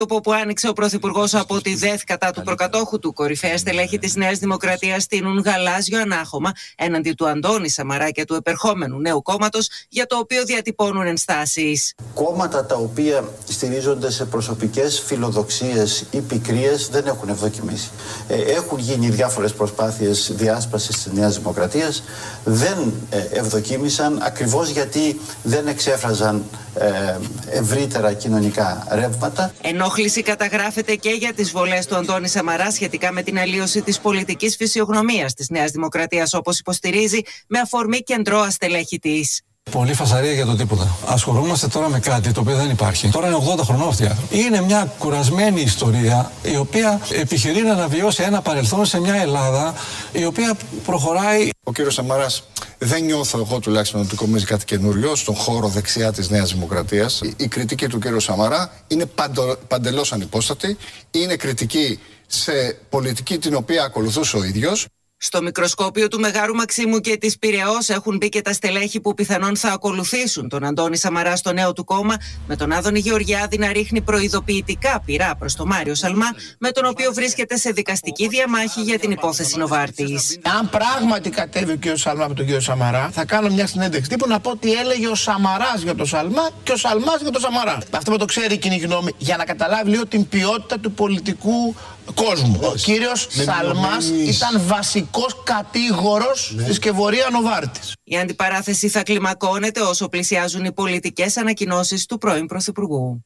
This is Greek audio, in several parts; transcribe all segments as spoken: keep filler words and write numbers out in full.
Που άνοιξε ο Πρωθυπουργός από τη ΔΕΘ κατά του προκατόχου του, κορυφαία στελέχη της Νέας Δημοκρατίας στείνουν γαλάζιο ανάχωμα έναντι του Αντώνη Σαμαρά και του επερχόμενου νέου κόμματος, για το οποίο διατυπώνουν ενστάσεις. Κόμματα τα οποία στηρίζονται σε προσωπικές φιλοδοξίες ή πικρίες δεν έχουν ευδοκιμήσει. Έχουν γίνει διάφορες προσπάθειες διάσπασης της Νέας Δημοκρατίας, δεν ευδοκίμησαν ακριβώς γιατί δεν εξέφραζαν ευρύτερα κοινωνικά ρεύματα. Ενόχληση καταγράφεται και για τις βολές του Αντώνη Σαμαρά σχετικά με την αλλίωση της πολιτικής φυσιογνωμίας της Νέας Δημοκρατίας, όπως υποστηρίζει, με αφορμή κεντρώα στελέχη της. Πολύ φασαρία για το τίποτα. Ασχολούμαστε τώρα με κάτι το οποίο δεν υπάρχει. Τώρα είναι ογδόντα χρονών αυτοί οι άνθρωποι. Είναι μια κουρασμένη ιστορία η οποία επιχειρεί να αναβιώσει ένα παρελθόν σε μια Ελλάδα η οποία προχωράει. Ο κύριος Σαμαράς δεν νιώθω εγώ τουλάχιστον ότι κομίζει κάτι καινούριο στον χώρο δεξιά της Νέας Δημοκρατίας. Η κριτική του κύριου Σαμαρά είναι παντο, παντελώς ανυπόστατη. Είναι κριτική σε πολιτική την οποία ακολουθούσε ο ίδιος. Στο μικροσκόπιο του Μεγάρου Μαξίμου και της Πειραιώς έχουν μπει και τα στελέχη που πιθανόν θα ακολουθήσουν τον Αντώνη Σαμαρά στο νέο του κόμμα, με τον Άδωνη Γεωργιάδη να ρίχνει προειδοποιητικά πυρά προς τον Μάριο Σαλμά, με τον οποίο βρίσκεται σε δικαστική διαμάχη για την υπόθεση Νοβάρτης. Αν πράγματι κατέβει ο κ. Σαλμά από τον κ. Σαμαρά, θα κάνω μια συνέντευξη τύπου να πω τι έλεγε ο Σαμαράς για τον Σαλμά και ο Σαλμάς για τον Σαμαρά. Αυτό που το ξέρει η κοινή γνώμη, για να καταλάβει λίγο την ποιότητα του πολιτικού κόσμου. Ο κύριος Σαλμάς ήταν βασικός κατήγορος ναι. της Κεβορία Νοβάρτης. Η αντιπαράθεση θα κλιμακώνεται όσο πλησιάζουν οι πολιτικές ανακοινώσεις του πρώην Πρωθυπουργού.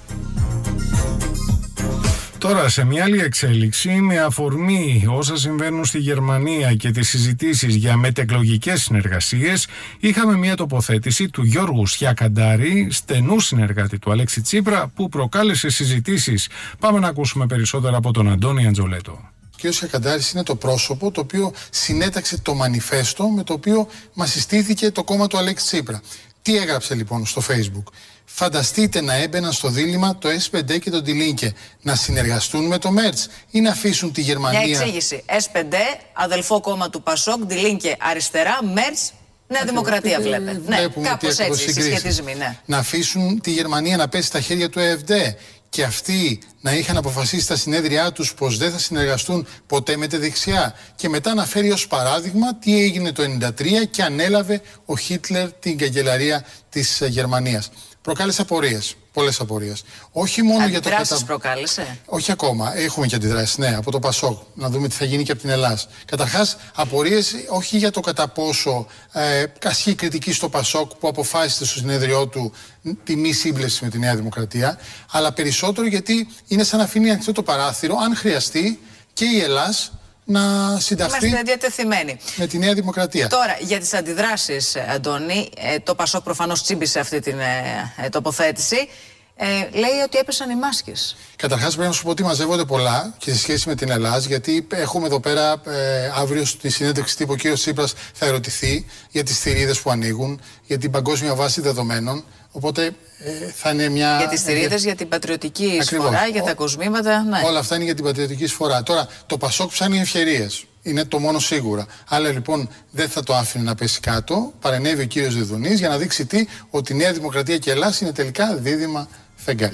Τώρα σε μια άλλη εξέλιξη, με αφορμή όσα συμβαίνουν στη Γερμανία και τις συζητήσεις για μετεκλογικές συνεργασίες, είχαμε μια τοποθέτηση του Γιώργου Σιακαντάρη, στενού συνεργάτη του Αλέξη Τσίπρα, που προκάλεσε συζητήσεις. Πάμε να ακούσουμε περισσότερα από τον Αντώνη Αντζολέτο. Ο κ. Σιακαντάρης είναι το πρόσωπο το οποίο συνέταξε το μανιφέστο με το οποίο μας συστήθηκε το κόμμα του Αλέξη Τσίπρα. Τι έγραψε λοιπόν στο Facebook? Φανταστείτε να έμπαιναν στο δίλημμα το ες πι ντι και το Die Linke να συνεργαστούν με το Μέρτς ή να αφήσουν τη Γερμανία. Μια εξήγηση. ες πι ντι, αδελφό κόμμα του Πασόκ, Die Linke αριστερά, Μέρτς, Νέα Δημοκρατία βλέπετε. Ναι, κάπως έτσι, συσχετισμοί, ναι. Να αφήσουν τη Γερμανία να πέσει στα χέρια του ΕΦΔ. Και αυτοί να είχαν αποφασίσει στα συνέδριά τους πως δεν θα συνεργαστούν ποτέ με τη δεξιά. Και μετά να φέρει ως παράδειγμα τι έγινε το χίλια εννιακόσια ενενήντα τρία και ανέλαβε ο Χίτλερ την καγκελαρία της Γερμανίας. Προκάλεσε απορίες, πολλές απορίες. Όχι μόνο για το κατα... προκάλεσε. Όχι ακόμα. Έχουμε και αντιδράσεις, ναι, από το Πασόκ. Να δούμε τι θα γίνει και από την Ελλάδα. Καταρχάς, απορίες όχι για το κατά πόσο ε, ασκεί κριτική στο Πασόκ που αποφάσισε στο συνέδριό του τη μη σύμπλευση με τη Νέα Δημοκρατία, αλλά περισσότερο γιατί είναι σαν να αφήνει ανοιχτό το παράθυρο, αν χρειαστεί, και η Ελλάδα να συνταχθεί. Είμαστε διατεθειμένοι Με τη Νέα Δημοκρατία. Τώρα, για τις αντιδράσεις, Αντώνη, ε, το Πασόκ προφανώς τσίμπησε αυτή την ε, ε, τοποθέτηση. Ε, λέει ότι έπεσαν οι μάσκες. Καταρχάς πρέπει να σου πω ότι μαζεύονται πολλά και σε σχέση με την Ελλάδα, γιατί έχουμε εδώ πέρα ε, αύριο στη συνέντευξη τύπου ο κ. Τσίπρας θα ερωτηθεί για τις θηρίδες που ανοίγουν, για την παγκόσμια βάση δεδομένων. Οπότε ε, θα είναι μια. Για τις θηρίδες, για την πατριωτική εισφορά, για τα κοσμήματα. Ναι. Όλα αυτά είναι για την πατριωτική εισφορά. Τώρα, το Πασόκ ψάχνει ευκαιρίες. Είναι το μόνο σίγουρα. Άρα λοιπόν δεν θα το άφηνε να πέσει κάτω. Παρενέβη ο κύριος Δεδουνής για να δείξει τι, ότι η Νέα Δημοκρατία και η Ελλάδα είναι τελικά δίδυμα φεγγάρια.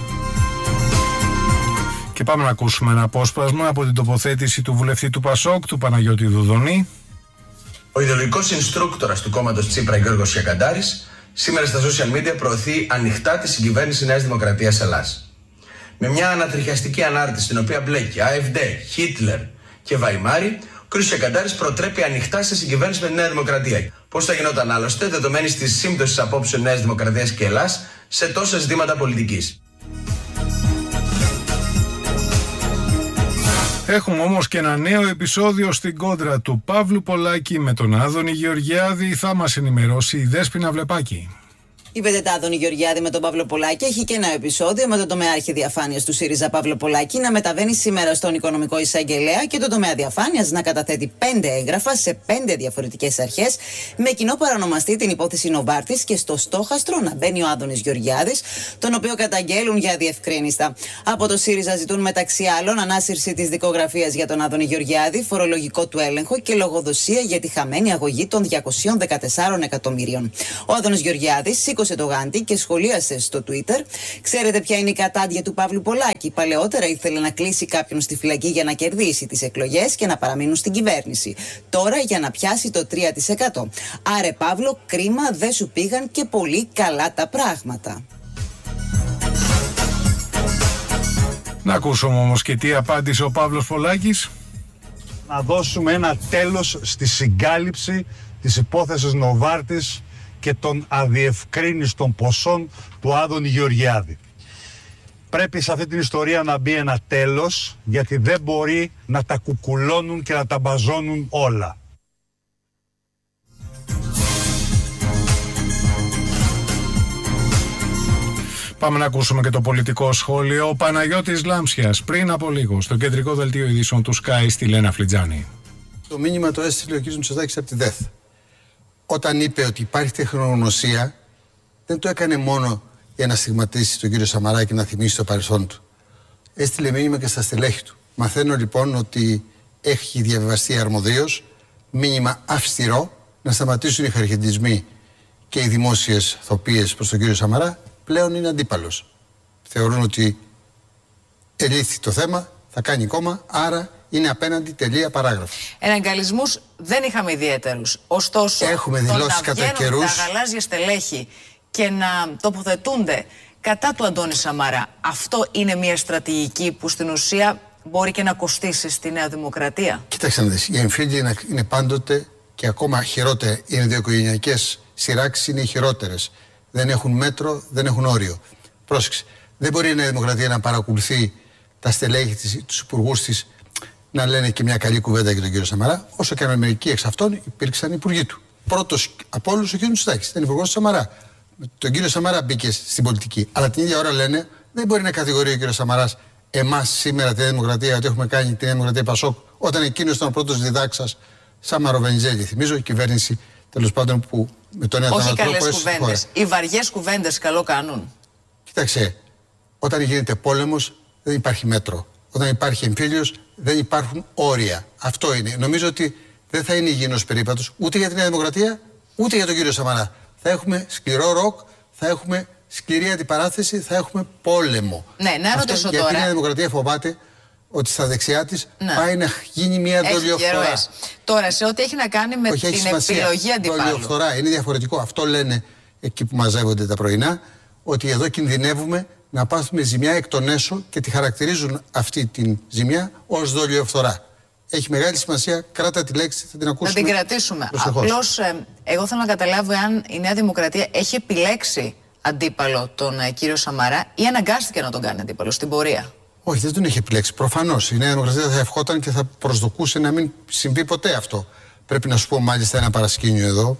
Και πάμε να ακούσουμε ένα απόσπασμα από την τοποθέτηση του βουλευτή του Πασόκ, του Παναγιώτη Δουδονή. Ο ιδεολογικός инστρούκτορας του κόμματος Τσίπρα, Γιώργος Σιακαντάρης, σήμερα στα social media προωθεί ανοιχτά τη συγκυβέρνηση Νέας Δημοκρατίας Ελλάδας. Με μια ανατριχιαστική ανάρτηση, στην οποία μπλέκει ΑΕΦΔ, Χίτλερ και Βαϊμάρη, ο κ. Σιακαντάρης προτρέπει ανοιχτά σε συγκυβέρνηση με τη Νέα Δημοκρατία. Πώς θα γινόταν άλλωστε, δεδομένης της σύμπτωσης απόψεων Νέας Δημοκρατίας και Ελλάδας σε τόσα ζητήματα πολιτικής. Έχουμε όμως και ένα νέο επεισόδιο στην κόντρα του Παύλου Πολάκη με τον Άδωνη Γεωργιάδη. Θα μας ενημερώσει η Δέσποινα Βλεπάκη. Η πεντετά Άδωνη Γεωργιάδη με τον Παύλο Πολάκη έχει και ένα επεισόδιο με τον τομεάρχη διαφάνειας του ΣΥΡΙΖΑ Παύλο Πολάκη να μεταβαίνει σήμερα στον οικονομικό εισαγγελέα και τον τομέα διαφάνειας να καταθέτει πέντε έγγραφα σε πέντε διαφορετικές αρχές με κοινό παρανομαστή την υπόθεση Νοβάρτης και στο στόχαστρο να μπαίνει ο Άδωνης Γεωργιάδης, τον οποίο καταγγέλουν για αδιευκρίνιστα. Από το ΣΥΡΙΖΑ ζητούν μεταξύ άλλων ανάσυρση της δικογραφίας για τον Άδωνη Γεωργιάδη, φορολογικό του έλεγχο και λογοδοσία για τη χαμένη αγωγή των διακοσίων δεκατεσσάρων εκατομμυρίων. Ο Άδωνης Γεωργιάδης σήκωσε το γάντι και σχολίασε στο Twitter: ξέρετε ποια είναι η κατάντια του Παύλου Πολάκη? Παλαιότερα ήθελε να κλείσει κάποιον στη φυλακή για να κερδίσει τις εκλογές και να παραμείνουν στην κυβέρνηση. Τώρα για να πιάσει το τρία τοις εκατό. Άρε Παύλο, κρίμα, δεν σου πήγαν και πολύ καλά τα πράγματα. Να ακούσουμε όμως και τι απάντησε ο Παύλος Πολάκης. Να δώσουμε ένα τέλος στη συγκάλυψη της υπόθεσης Νοβάρτης και των αδιευκρίνιστων ποσών του Άδωνη Γεωργιάδη. Πρέπει σε αυτή την ιστορία να μπει ένα τέλος, γιατί δεν μπορεί να τα κουκουλώνουν και να τα μπαζώνουν όλα. Πάμε να ακούσουμε και το πολιτικό σχόλιο. Ο Παναγιώτης Λάμψιας πριν από λίγο στο κεντρικό δελτίο ειδήσεων του Sky στη Λένα Φλιτζάνη. Το μήνυμα το έστειλε ο κ. Μητσοτάκης από τη ΔΕΘ. Όταν είπε ότι υπάρχει τεχνογνωσία, δεν το έκανε μόνο για να στιγματίσει τον κύριο Σαμαρά και να θυμίσει το παρελθόν του. Έστειλε μήνυμα και στα στελέχη του. Μαθαίνω λοιπόν ότι έχει διαβιβαστεί αρμοδίως μήνυμα αυστηρό να σταματήσουν οι χαρχεντισμοί και οι δημόσιες θοπίες προς τον κύριο Σαμαρά. Πλέον είναι αντίπαλος. Θεωρούν ότι ελήφθη το θέμα, θα κάνει κόμμα, άρα είναι απέναντι, τελεία, παράγραφος. Εναγκαλισμούς δεν είχαμε ιδιαίτερους. Ωστόσο, έχουμε δηλώσει το να κατά καιρούς τα γαλάζια στελέχη και να τοποθετούνται κατά του Αντώνη Σαμαρά, αυτό είναι μια στρατηγική που στην ουσία μπορεί και να κοστίσει στη Νέα Δημοκρατία? Κοίταξε να δεις, οι εμφύλοι είναι, είναι πάντοτε και ακόμα χειρότερα. Οι ενδοοικογενειακές σειράξεις είναι οι χειρότερες. Δεν έχουν μέτρο, δεν έχουν όριο. Πρόσεξε. Δεν μπορεί η Νέα Δημοκρατία να παρακολουθεί τα στελέχη της, τους υπουργούς της, να λένε και μια καλή κουβέντα για τον κύριο Σαμαρά, όσο και αν μερικοί εξ αυτών υπήρξαν υπουργοί του. Πρώτος από όλους ο κ. Μητσοτάκης, ήταν υπουργός του Σαμαρά. Τον κύριο Σαμαρά μπήκε στην πολιτική. Αλλά την ίδια ώρα λένε δεν μπορεί να κατηγορεί ο κ. Σαμαράς εμάς σήμερα τη Νέα Δημοκρατία ότι έχουμε κάνει τη Νέα Δημοκρατία Πασόκ, όταν εκείνος ήταν ο πρώτος διδάξας, σαν Μαροβενιζέλη. Θυμίζω η κυβέρνηση τέλος πάντων που με τον Όχι καλές κουβέντες. Οι βαριές κουβέντες καλό κάνουν. Κοίταξε, όταν γίνεται πόλεμος δεν υπάρχει μέτρο. Όταν υπάρχει εμφύλιος δεν υπάρχουν όρια. Αυτό είναι. Νομίζω ότι δεν θα είναι υγιεινός περίπατος ούτε για τη Νέα Δημοκρατία ούτε για τον κύριο Σαμαρά. Θα έχουμε σκληρό ροκ, θα έχουμε σκληρή αντιπαράθεση, θα έχουμε πόλεμο. Ναι, να ρωτήσω τώρα. Γιατί η Νέα Δημοκρατία φοβάται ότι στα δεξιά της ναι. πάει να γίνει μια δολιοφθορά. Τώρα, σε ό,τι έχει να κάνει με Όχι, την σημασία. επιλογή αντιπάλου. Δολιοφθορά είναι διαφορετικό. Αυτό λένε εκεί που μαζεύονται τα πρωινά, ότι εδώ κινδυνεύουμε να πάθουμε ζημιά εκ των έσω και τη χαρακτηρίζουν αυτή τη ζημιά ως δολιοφθορά. Έχει μεγάλη σημασία, κράτα τη λέξη, θα την ακούσουμε. Να την κρατήσουμε. Απλώς, ε, εγώ θέλω να καταλάβω αν η Νέα Δημοκρατία έχει επιλέξει αντίπαλο τον ε, κύριο Σαμαρά ή αναγκάστηκε να τον κάνει αντίπαλο στην πορεία. Όχι, δεν τον έχει επιλέξει. Προφανώς η Νέα Δημοκρατία θα ευχόταν και θα προσδοκούσε να μην συμβεί ποτέ αυτό. Πρέπει να σου πω μάλιστα ένα παρασκήνιο εδώ,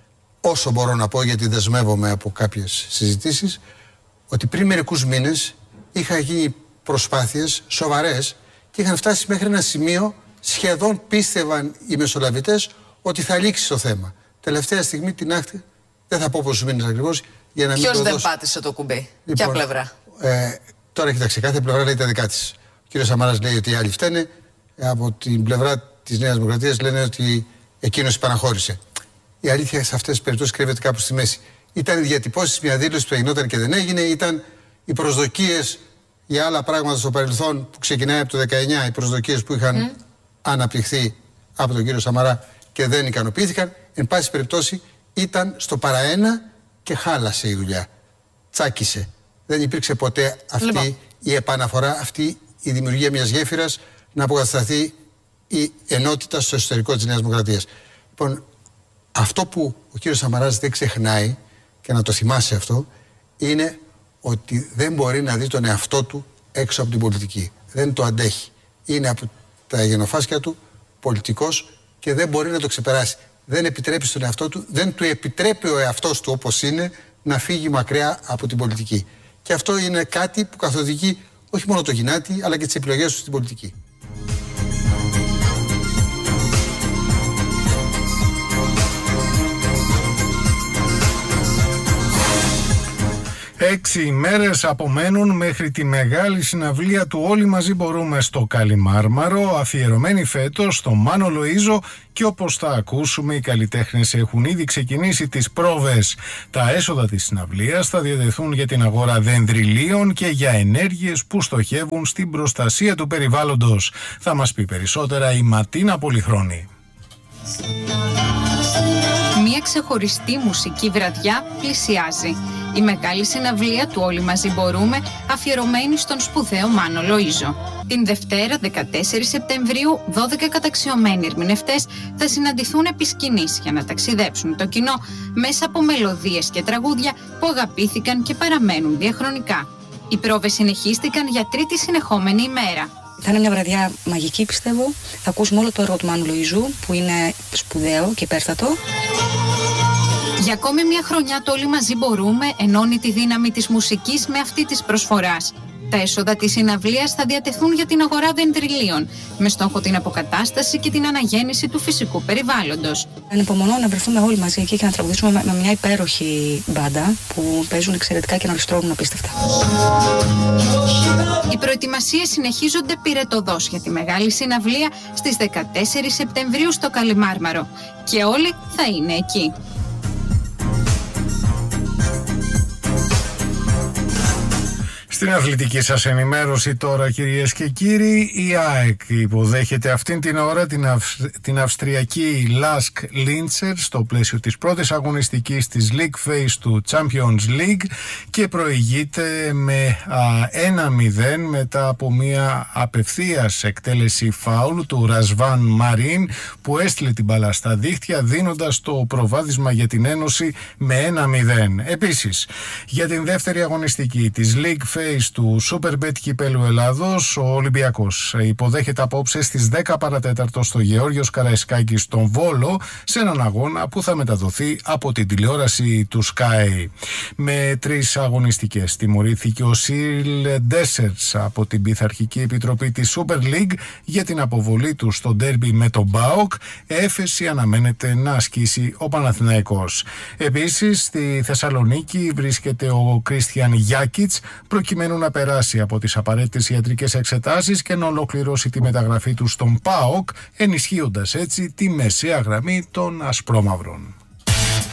όσο μπορώ να πω, γιατί δεσμεύομαι από κάποιες συζητήσεις, ότι πριν μερικούς μήνες είχαν γίνει προσπάθειες σοβαρές και είχαν φτάσει μέχρι ένα σημείο, σχεδόν πίστευαν οι μεσολαβητές ότι θα λήξει το θέμα. Τελευταία στιγμή την άκρη, δεν θα πω πόσους μήνες ακριβώς, για να μην. Ποιος δεν πάτησε το κουμπί, λοιπόν, ποια πλευρά? Ε, τώρα κοιτάξτε, κάθε πλευρά λέει τα δικά της. Ο κύριος Σαμαράς λέει ότι οι άλλοι φταίνε, από την πλευρά της Νέας Δημοκρατίας λένε ότι εκείνος υπαναχώρησε. Η αλήθεια σε αυτές τις περιπτώσεις κρύβεται κάπου στη μέση. Ήταν οι διατυπώσεις, μια δήλωση που γινόταν και δεν έγινε, ήταν οι προσδοκίες για άλλα πράγματα στο παρελθόν που ξεκινάει από το δεκαεννιά, οι προσδοκίες που είχαν mm. αναπτυχθεί από τον κύριο Σαμαρά και δεν ικανοποιήθηκαν. Εν πάση περιπτώσει ήταν στο παραένα και χάλασε η δουλειά. Τσάκισε. Δεν υπήρξε ποτέ αυτή λοιπόν. η επαναφορά, αυτή η δημιουργία μιας γέφυρας να αποκατασταθεί η ενότητα στο εσωτερικό της Νέας Δημοκρατίας. Λοιπόν, αυτό που ο κύριος Σαμαράς δεν ξεχνάει, και να το θυμάσαι αυτό, είναι ότι δεν μπορεί να δει τον εαυτό του έξω από την πολιτική. Δεν το αντέχει. Είναι από τα γενοφάσκια του πολιτικός και δεν μπορεί να το ξεπεράσει. Δεν επιτρέπει στον εαυτό του, δεν του επιτρέπει ο εαυτός του όπως είναι να φύγει μακριά από την πολιτική. Και αυτό είναι κάτι που καθοδηγεί όχι μόνο το Γινάτη, αλλά και τις επιλογές του στην πολιτική. Έξι ημέρες απομένουν μέχρι τη μεγάλη συναυλία του Όλοι Μαζί Μπορούμε στο Καλιμάρμαρο, αφιερωμένη φέτος στο Μάνο Λοΐζο, και όπως θα ακούσουμε οι καλλιτέχνες έχουν ήδη ξεκινήσει τις πρόβες. Τα έσοδα της συναυλίας θα διατεθούν για την αγορά δενδριλίων και για ενέργειες που στοχεύουν στην προστασία του περιβάλλοντος. Θα μας πει περισσότερα η Ματίνα Πολυχρόνη. Μια ξεχωριστή μουσική βραδιά πλησιάζει. Η μεγάλη συναυλία του Όλοι Μαζί Μπορούμε, αφιερωμένη στον σπουδαίο Μάνο Λοΐζο. Την Δευτέρα, δεκατέσσερις Σεπτεμβρίου, δώδεκα καταξιωμένοι ερμηνευτές θα συναντηθούν επί σκηνής για να ταξιδέψουν το κοινό μέσα από μελωδίες και τραγούδια που αγαπήθηκαν και παραμένουν διαχρονικά. Οι πρόβες συνεχίστηκαν για τρίτη συνεχόμενη ημέρα. Θα είναι μια βραδιά μαγική, πιστεύω. Θα ακούσουμε όλο το έργο του Μάνου Λοΐζου, που είναι σπουδαίο και υπέρστατο. Για ακόμη μια χρονιά το Όλοι Μαζί Μπορούμε ενώνει τη δύναμη της μουσικής με αυτή της προσφοράς. Τα έσοδα της συναυλίας θα διατεθούν για την αγορά δεντριλίων, με στόχο την αποκατάσταση και την αναγέννηση του φυσικού περιβάλλοντος. Ανυπομονώ να βρεθούμε όλοι μαζί εκεί και να τραγουδήσουμε με μια υπέροχη μπάντα που παίζουν εξαιρετικά και νοριστρώνουν απίστευτα. Οι προετοιμασίες συνεχίζονται πυρετωδώς για τη μεγάλη συναυλία στις δεκατέσσερις Σεπτεμβρίου στο Καλιμάρμαρο και όλοι θα είναι εκεί. Στην αθλητική σας ενημέρωση τώρα, κυρίες και κύριοι, η ΑΕΚ υποδέχεται αυτήν την ώρα την, Αυ... την αυστριακή Lask Linzer στο πλαίσιο της πρώτης αγωνιστικής της League Phase του Champions League και προηγείται με ένα μηδέν μετά από μια απευθείας εκτέλεση φάουλ του Ρασβάν Μαρίν που έστειλε την μπάλα στα δίχτυα, δίνοντας το προβάδισμα για την Ένωση με ένα μηδέν. Επίσης, για την δεύτερη αγωνιστική της League Phase του Superbet Κυπέλλου Ελλάδος, ο Ολυμπιακός υποδέχεται απόψε στις δέκα παρατέταρτο στο Γεώργιος Καραϊσκάκη στον Βόλο, σε έναν αγώνα που θα μεταδοθεί από την τηλεόραση του Sky. Με τρεις αγωνιστικές τιμωρήθηκε ο Σιρλ Ντέσερτς από την Πειθαρχική Επιτροπή της Super League για την αποβολή του στο ντέρμπι με τον ΠΑΟΚ. Έφεση αναμένεται να ασκήσει ο Παναθηναϊκός. Επίσης, στη Θεσσαλονίκη βρίσκεται ο Κρίστιαν Γιάκιτς προκειμένου να περάσει από τις απαραίτητες ιατρικές εξετάσεις και να ολοκληρώσει τη μεταγραφή του στον ΠΑΟΚ, ενισχύοντας έτσι τη μεσαία γραμμή των ασπρόμαυρων.